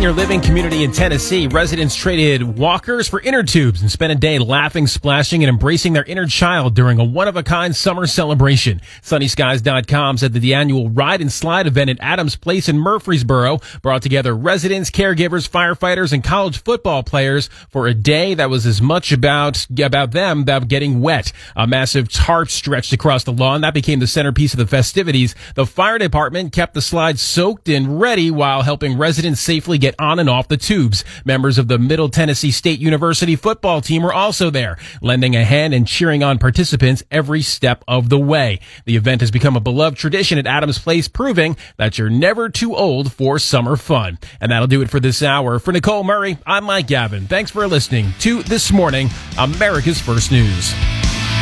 senior living community in Tennessee, residents traded walkers for inner tubes and spent a day laughing, splashing, and embracing their inner child during a one-of-a-kind summer celebration. SunnySkies.com said that the annual Ride and Slide event at Adams Place in Murfreesboro brought together residents, caregivers, firefighters, and college football players for a day that was as much about them about getting wet. A massive tarp stretched across the lawn. That became the centerpiece of the festivities. The fire department kept the slide soaked and ready while helping residents safely get on and off the tubes. Members of the Middle Tennessee State University football team were also there, lending a hand and cheering on participants every step of the way. The event has become a beloved tradition at Adams Place, proving that you're never too old for summer fun. And that'll do it for this hour. For Nicole Murray, I'm Mike Gavin. Thanks for listening to This Morning, America's First News.